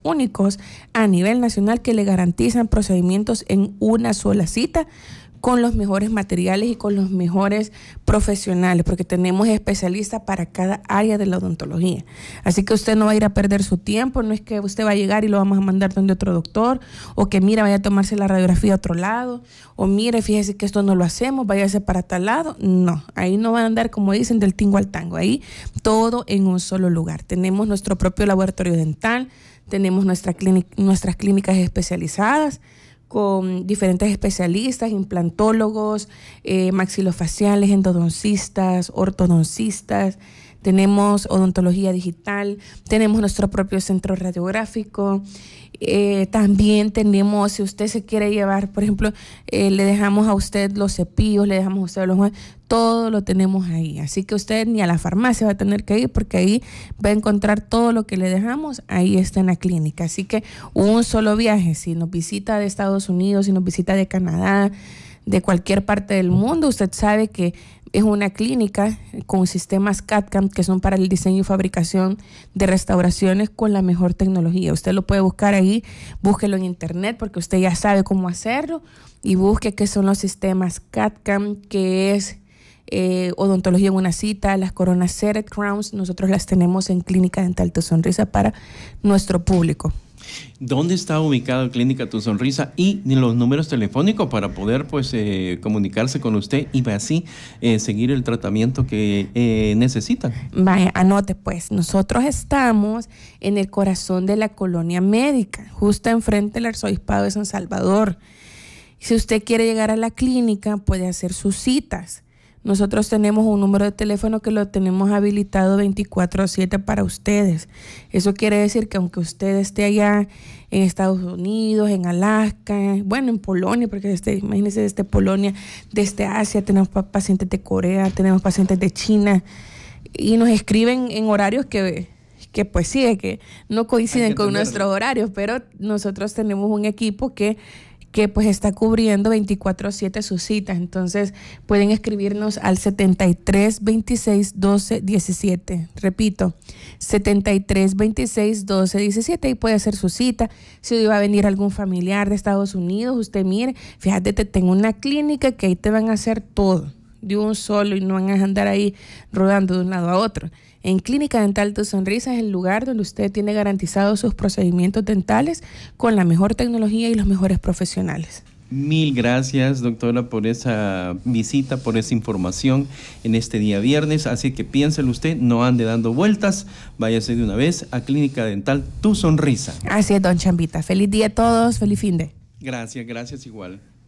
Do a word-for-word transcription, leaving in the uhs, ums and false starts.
únicos a nivel nacional que le garantizan procedimientos en una sola cita, con los mejores materiales y con los mejores profesionales, porque tenemos especialistas para cada área de la odontología. Así que usted no va a ir a perder su tiempo, no es que usted va a llegar y lo vamos a mandar donde otro doctor, o que mira, vaya a tomarse la radiografía a otro lado, o mire, fíjese que esto no lo hacemos, váyase para tal lado. No, ahí no van a andar, como dicen, del tingo al tango, ahí todo en un solo lugar. Tenemos nuestro propio laboratorio dental, tenemos nuestra clínica, nuestras clínicas especializadas, con diferentes especialistas, implantólogos, eh, maxilofaciales, endodoncistas, ortodoncistas. Tenemos odontología digital, tenemos nuestro propio centro radiográfico. Eh, también tenemos, si usted se quiere llevar, por ejemplo, eh, le dejamos a usted los cepillos, le dejamos a usted los juguetes, todo lo tenemos ahí. Así que usted ni a la farmacia va a tener que ir, porque ahí va a encontrar todo lo que le dejamos, ahí está en la clínica. Así que un solo viaje, si nos visita de Estados Unidos, si nos visita de Canadá, de cualquier parte del mundo, usted sabe que es una clínica con sistemas C A D/C A M que son para el diseño y fabricación de restauraciones con la mejor tecnología. Usted lo puede buscar ahí, búsquelo en internet porque usted ya sabe cómo hacerlo, y busque qué son los sistemas C A D/C A M, que es eh, odontología en una cita, las coronas Cered Crowns. Nosotros las tenemos en Clínica Dental Tu Sonrisa para nuestro público. ¿Dónde está ubicada Clínica Tu Sonrisa y los números telefónicos para poder pues eh, comunicarse con usted y así eh, seguir el tratamiento que eh, necesitan? Vaya, anote pues, nosotros estamos en el corazón de la colonia médica, justo enfrente del Arzobispado de San Salvador. Si usted quiere llegar a la clínica, puede hacer sus citas. Nosotros tenemos un número de teléfono que lo tenemos habilitado veinticuatro siete para ustedes. Eso quiere decir que aunque usted esté allá en Estados Unidos, en Alaska, bueno, en Polonia, porque desde, imagínense, desde Polonia, desde Asia, tenemos pacientes de Corea, tenemos pacientes de China, y nos escriben en horarios que, que pues sí, que no coinciden con nuestros horarios, pero nosotros tenemos un equipo que que pues está cubriendo veinticuatro siete sus citas. Entonces pueden escribirnos al setenta y tres veintiséis doce diecisiete. Repito, setenta y tres veintiséis doce diecisiete, y puede hacer su cita. Si va a venir algún familiar de Estados Unidos, usted mire, fíjate, te tengo una clínica que ahí te van a hacer todo de un solo y no van a andar ahí rodando de un lado a otro. En Clínica Dental Tu Sonrisa es el lugar donde usted tiene garantizados sus procedimientos dentales con la mejor tecnología y los mejores profesionales. Mil gracias, doctora, por esa visita, por esa información en este día viernes. Así que piénselo usted, no ande dando vueltas, váyase de una vez a Clínica Dental Tu Sonrisa. Así es, don Chambita. Feliz día a todos, feliz fin de. Gracias, gracias igual.